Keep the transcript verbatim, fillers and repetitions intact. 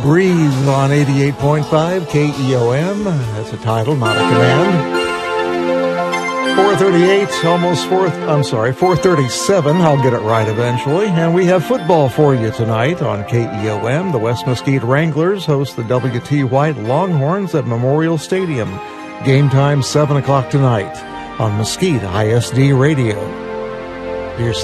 Breathe on eighty-eight point five K E O M. That's a title, not a command. four thirty-eight, almost four, I'm sorry, four thirty-seven. I'll get it right eventually. And we have football for you tonight on K E O M. The West Mesquite Wranglers host the W T White Longhorns at Memorial Stadium. Game time, seven o'clock tonight on Mesquite I S D Radio. Here's